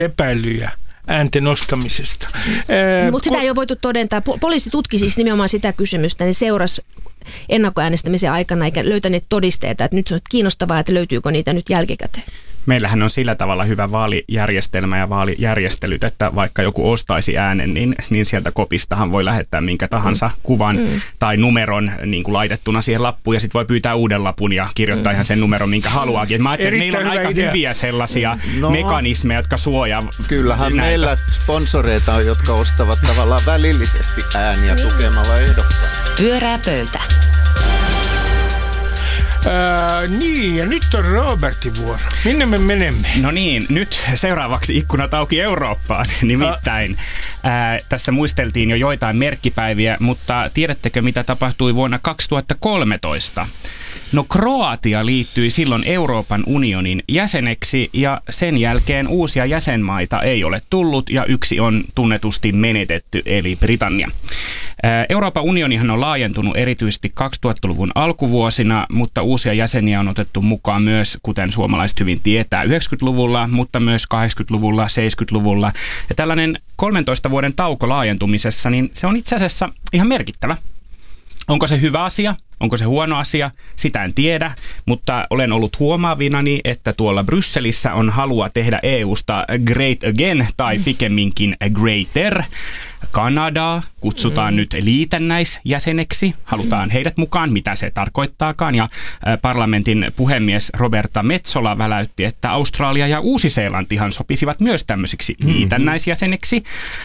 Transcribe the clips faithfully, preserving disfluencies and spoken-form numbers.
epäilyjä äänten nostamisesta. Mutta sitä ei ole voitu todentaa. Poliisi tutki siis nimenomaan sitä kysymystä, niin seurasi ennakkoäänestämisen aikana eikä löytäneet todisteita, että nyt on kiinnostavaa, että löytyykö niitä nyt jälkikäteen. Meillähän on sillä tavalla hyvä vaalijärjestelmä ja vaalijärjestelyt, että vaikka joku ostaisi äänen, niin, niin sieltä kopistahan voi lähettää minkä tahansa mm. kuvan mm. tai numeron niin kuin laitettuna siihen lappuun ja sitten voi pyytää uuden lapun ja kirjoittaa mm. ihan sen numeron, minkä haluaakin. Et mä ajattelin, että meillä on aika idea. hyviä sellaisia no, mekanismeja, jotka suojaa. Kyllähän näitä. Meillä sponsoreita on, jotka ostavat tavallaan välillisesti ääniä niin. tukemalla ehdokkaan. Pyörää pöytä. Ää, niin, ja nyt on Robertin vuoro. Minne me menemme? No niin, nyt seuraavaksi ikkunat auki Eurooppaan. Nimittäin ää, tässä muisteltiin jo joitain merkkipäiviä, mutta tiedättekö mitä tapahtui vuonna kaksituhattakolmetoista? No Kroatia liittyi silloin Euroopan unionin jäseneksi ja sen jälkeen uusia jäsenmaita ei ole tullut ja yksi on tunnetusti menetetty eli Britannia. Euroopan unionihan on laajentunut erityisesti kaksituhattaluvun alkuvuosina, mutta uusia jäseniä on otettu mukaan myös, kuten suomalaiset hyvin tietää, yhdeksänkymmentäluvulla, mutta myös kahdeksankymmentäluvulla, seitsemänkymmentäluvulla. Ja tällainen kolmentoista vuoden tauko laajentumisessa, niin se on itse asiassa ihan merkittävä. Onko se hyvä asia? Onko se huono asia? Sitä en tiedä, mutta olen ollut huomaavinani, että tuolla Brysselissä on halua tehdä E U:sta great again tai pikemminkin greater. Kanadaa kutsutaan mm. nyt liitännäisjäseneksi. Halutaan heidät mukaan, mitä se tarkoittaakaan. Ja parlamentin puhemies Roberta Metsola väläytti, että Australia ja Uusi-Seelantihan sopisivat myös tämmöisiksi mm-hmm. liitännäisjäseneksi.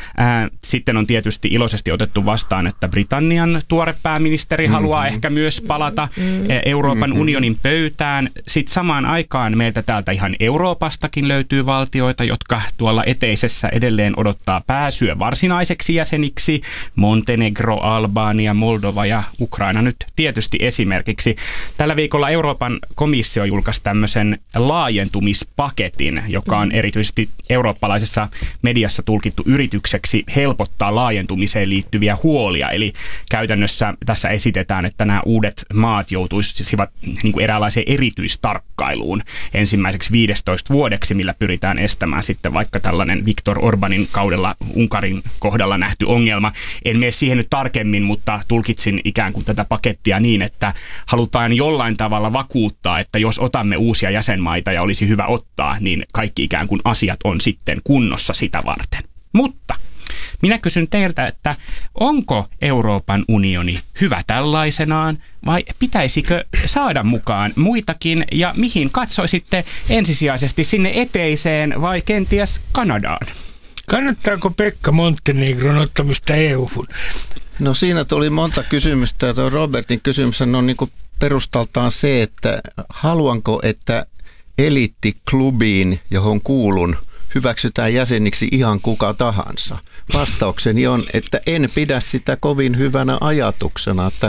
Sitten on tietysti iloisesti otettu vastaan, että Britannian tuore pääministeri mm-hmm. haluaa ehkä myös palata mm-hmm. Euroopan mm-hmm. unionin pöytään. Sitten samaan aikaan meiltä täältä ihan Euroopastakin löytyy valtioita, jotka tuolla eteisessä edelleen odottaa pääsyä varsinaiseksi jäseniksi. Montenegro, Albania, Moldova ja Ukraina nyt tietysti esimerkiksi. Tällä viikolla Euroopan komissio julkaisi tämmöisen laajentumispaketin, joka on erityisesti eurooppalaisessa mediassa tulkittu yritykseksi helpottaa laajentumiseen liittyviä huolia. Eli käytännössä tässä esitetään, että nämä uudet maat joutuisivat niin kuin eräänlaiseen erityistarkkailuun ensimmäiseksi viidestoista vuodeksi, millä pyritään estämään sitten vaikka tällainen Viktor Orbanin kaudella Unkarin kohdalla nähty ongelma. En mene siihen nyt tarkemmin, mutta tulkitsin ikään kuin tätä pakettia niin, että halutaan jollain tavalla vakuuttaa, että jos otamme uusia jäsenmaita ja olisi hyvä ottaa, niin kaikki ikään kuin asiat on sitten kunnossa sitä varten. Mutta minä kysyn teiltä, että onko Euroopan unioni hyvä tällaisenaan vai pitäisikö saada mukaan muitakin ja mihin katsoisitte ensisijaisesti sinne eteiseen vai kenties Kanadaan? Kannattaako Pekka Montenegron ottamista E U:hun? No siinä tuli monta kysymystä. Tuo Robertin kysymys on niin kuin perustaltaan se, että haluanko, että eliittiklubiin, johon kuulun, hyväksytään jäseniksi ihan kuka tahansa. Vastaukseni on, että en pidä sitä kovin hyvänä ajatuksena, että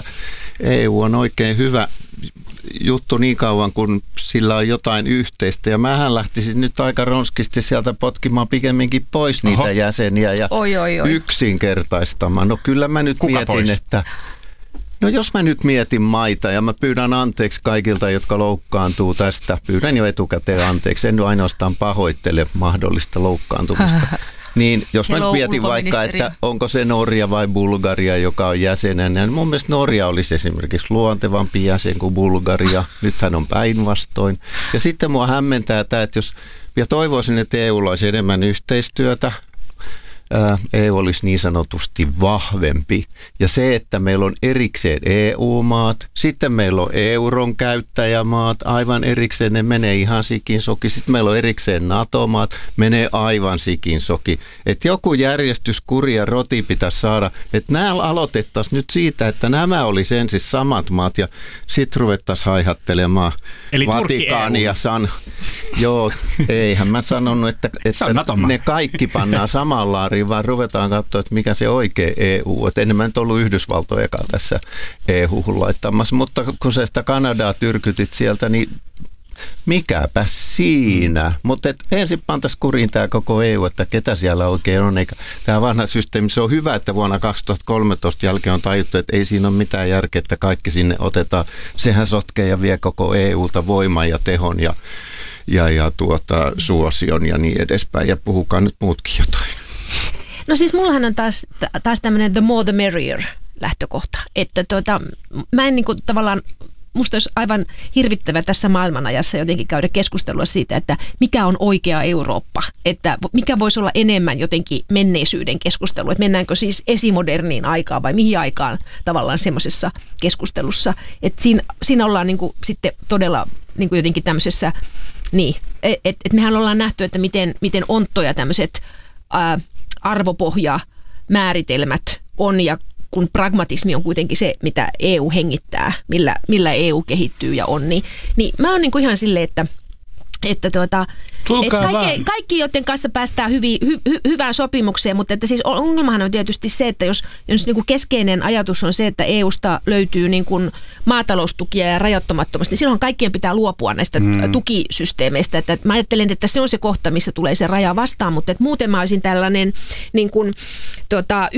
E U on oikein hyvä juttu niin kauan, kun sillä on jotain yhteistä. Ja mähän lähtisin nyt aika ronskisti sieltä potkimaan pikemminkin pois niitä Oho. jäseniä ja oi, oi, oi. yksinkertaistamaan. No kyllä mä nyt Kuka mietin, pois? että no jos mä nyt mietin maita ja mä pyydän anteeksi kaikilta, jotka loukkaantuu tästä. Pyydän jo etukäteen anteeksi. En nyt ainoastaan pahoittele mahdollista loukkaantumista. Niin jos mä nyt mietin vaikka, että onko se Norja vai Bulgaria, joka on jäsenenä, niin mun mielestä Norja olisi esimerkiksi luontevampi jäsen kuin Bulgaria. Nythän on päinvastoin. Ja sitten mua hämmentää tämä, että jos, ja toivoisin, että E U:lla olisi enemmän yhteistyötä, E U olisi niin sanotusti vahvempi. Ja se, että meillä on erikseen E U-maat, sitten meillä on euron käyttäjämaat, aivan erikseen ne menee ihan sikinsoki. Sitten meillä on erikseen NATO-maat, menee aivan sikinsoki. Että joku järjestys, kuri ja roti pitäisi saada. Että nämä aloitettaisiin nyt siitä, että nämä olisi ensin samat maat ja sitten ruvettaisiin haihattelemaan Vatikaania ja San... Joo, eihän mä sanonut, että, että ne kaikki pannaan samaan laariin, vaan ruvetaan katsoa, että mikä se oikea E U. Että enemmän nyt ollut Yhdysvaltojakaan tässä E U-hun laittamassa, mutta kun sä sitä Kanadaa tyrkytit sieltä, niin mikäpä siinä. Mutta ensin pantaisiin kuriin tämä koko E U, että ketä siellä oikein on. Eikä tämä vanha systeemi, se on hyvä, että vuonna kaksituhattakolmetoista jälkeen on tajuttu, että ei siinä ole mitään järkeä, että kaikki sinne otetaan. Sehän sotkee ja vie koko E U:ta voiman ja tehon ja ja, ja tuota, suosion ja niin edespäin. Ja puhukaa nyt muutkin jotain. No siis mullahan on taas, taas tämmöinen the more the merrier lähtökohta, että tota, mä en niin kuin tavallaan, musta olisi aivan hirvittävä tässä maailmanajassa jotenkin käydä keskustelua siitä, että mikä on oikea Eurooppa, että mikä voisi olla enemmän jotenkin menneisyyden keskustelu, että mennäänkö siis esimoderniin aikaan vai mihin aikaan tavallaan semmoisessa keskustelussa, että siinä, siinä ollaan niin kuin sitten todella niin kuin jotenkin tämmöisessä, niin, että et, et mehän ollaan nähty, että miten, miten onttoja tämmöiset ää, arvopohjamääritelmät on ja kun pragmatismi on kuitenkin se, mitä E U hengittää, millä, millä E U kehittyy ja on, niin, niin mä oon niin kuin ihan silleen, että että tuota, että kaikki, kaikki, joiden kanssa päästään hyvi, hy, hy, hyvään sopimukseen, mutta että siis ongelmahan on tietysti se, että jos, jos niin kuin keskeinen ajatus on se, että E Usta löytyy niin kuin maataloustukia ja rajoittamattomasti, niin silloin kaikkien pitää luopua näistä mm. tukisysteemeistä. Että mä ajattelen, että se on se kohta, missä tulee se raja vastaan, mutta että muuten mä olisin tällainen niin kuin, tota,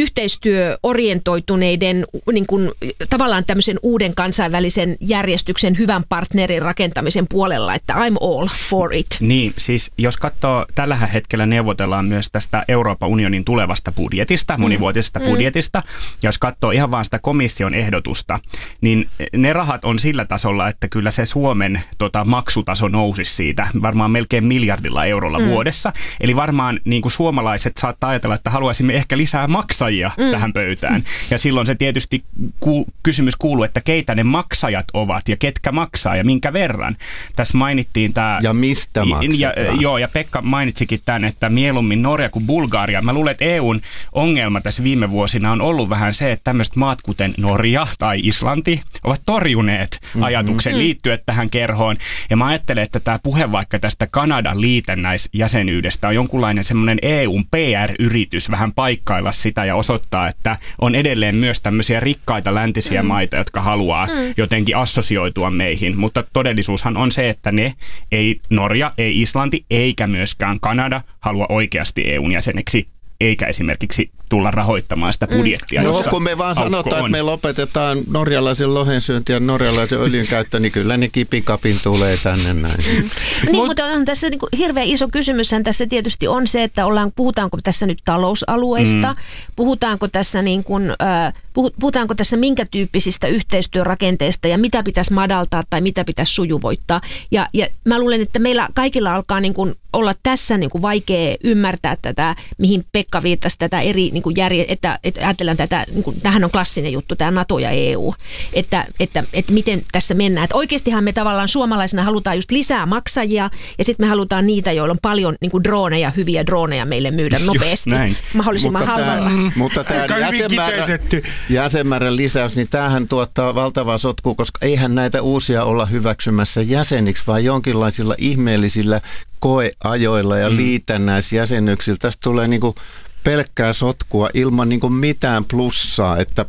yhteistyöorientoituneiden niin kuin, tavallaan tämmöisen uuden kansainvälisen järjestyksen hyvän partnerin rakentamisen puolella, että I'm all for it. Niin, siis jos katsoo, tällä hetkellä neuvotellaan myös tästä Euroopan unionin tulevasta budjetista, monivuotisesta mm. budjetista, ja jos katsoo ihan vaan sitä komission ehdotusta, niin ne rahat on sillä tasolla, että kyllä se Suomen tota, maksutaso nousisi siitä varmaan melkein miljardilla eurolla mm. vuodessa. Eli varmaan niin kuin suomalaiset saattaa ajatella, että haluaisimme ehkä lisää maksajia mm. tähän pöytään. Ja silloin se tietysti ku, kysymys kuuluu, että keitä ne maksajat ovat ja ketkä maksaa ja minkä verran. Tässä mainittiin tämä... Ja mistä maksetaan. Ja, joo, ja Pekka mainitsikin tämän, että mieluummin Norja kuin Bulgaria. Mä luulen, että E U:n ongelma tässä viime vuosina on ollut vähän se, että tämmöiset maat kuten Norja tai Islanti ovat torjuneet mm-hmm. ajatuksen liittyä tähän kerhoon. Ja mä ajattelen, että tämä puhe vaikka tästä Kanadan liitännäisjäsenyydestä on jonkunlainen semmoinen E U:n P R-yritys vähän paikkailla sitä ja osoittaa, että on edelleen myös tämmöisiä rikkaita läntisiä mm. maita, jotka haluaa mm. jotenkin assosioitua meihin. Mutta todellisuushan on se, että ne ei Norja, ei Islanti eikä myöskään Kanada halua oikeasti E U:n jäseneksi, eikä esimerkiksi tulla rahoittamaan sitä budjettia. No kun me vaan sanotaan, että me lopetetaan norjalaisen lohensyönti ja norjalaisen öljyn käyttö, niin kyllä ne kipikapin tulee tänne näin. Mm. Niin, Mut, mutta on tässä niin kuin hirveän iso kysymyshän tässä tietysti on se, että ollaan, puhutaanko tässä nyt talousalueista, mm. puhutaanko tässä niin kuin, äh, puhutaanko tässä minkä tyyppisistä yhteistyörakenteista ja mitä pitäisi madaltaa tai mitä pitäisi sujuvoittaa. Ja, ja mä luulen, että meillä kaikilla alkaa niin kuin olla tässä niin kuin vaikea ymmärtää tätä, mihin Pekka viittasi, tätä eri niin kuin järje, että, että ajatellaan tätä, niin kuin, tämähän on klassinen juttu, tämä NATO ja E U, että, että, että miten tässä mennään. Että oikeastihan me tavallaan suomalaisina halutaan just lisää maksajia ja sitten me halutaan niitä, joilla on paljon niin kuin droneja, hyviä droneja meille myydä nopeasti, mahdollisimman mutta halvalla. Tämä, mutta tämä jäsenmäärän, jäsenmäärän lisäys, niin tämähän tuottaa valtavaa sotkua, koska eihän näitä uusia olla hyväksymässä jäseniksi, vaan jonkinlaisilla ihmeellisillä koeajoilla ja mm. liitännäisjäsenyyksillä. Tästä tulee niinku pelkkää sotkua ilman niinku mitään plussaa, että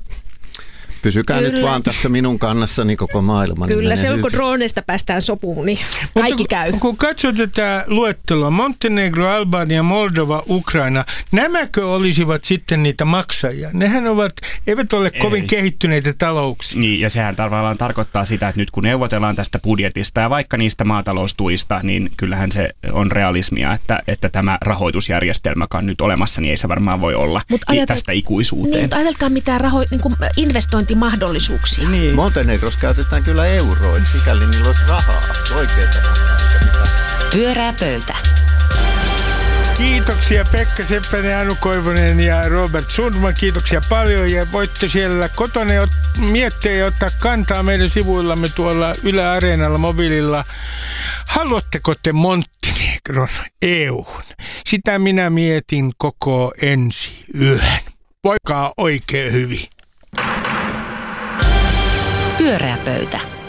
pysykää Kyllä. nyt vaan tässä minun kannassani koko maailma. Kyllä, niin se on, kun droneista päästään sopuun, niin kaikki Mutta, käy. Kun katsoo tätä luettelua, Montenegro, Albania, Moldova, Ukraina, nämäkö olisivat sitten niitä maksajia? Nehän ovat, eivät ole Ei. kovin kehittyneitä talouksia. Niin, ja sehän tavallaan tarkoittaa sitä, että nyt kun neuvotellaan tästä budjetista ja vaikka niistä maataloustuista, niin kyllähän se on realismia, että, että tämä rahoitusjärjestelmä, joka on nyt olemassa, niin ei se varmaan voi olla Mut ajatel- tästä ikuisuuteen. Niin, mutta ajatelkaa mitään raho- niin kuin investointia mahdollisuuksia. Niin. Montenegrossa käytetään kyllä euroa, sikäli niillä olisi rahaa, oikeita rahaa. Pyörää pöytä. Kiitoksia Pekka Seppänen, Anu Koivunen ja Robert Sundman. Kiitoksia paljon ja voitte siellä kotona miettiä ja ottaa kantaa meidän sivuillamme tuolla Yle Areenalla mobiililla. Haluatteko te Montenegron E U:hun? Sitä minä mietin koko ensi yön. Voikaa oikein hyvin. Pyöreä pöytä.